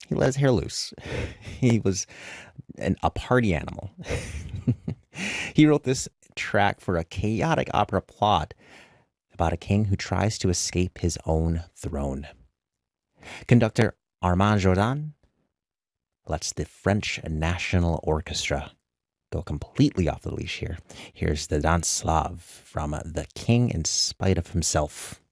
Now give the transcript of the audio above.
He let his hair loose. He was a party animal. He wrote this track for a chaotic opera plot about a king who tries to escape his own throne. Conductor Armand Jordan lets the French National Orchestra go completely off the leash here. Here's the Danse Slave from The King in Spite of Himself.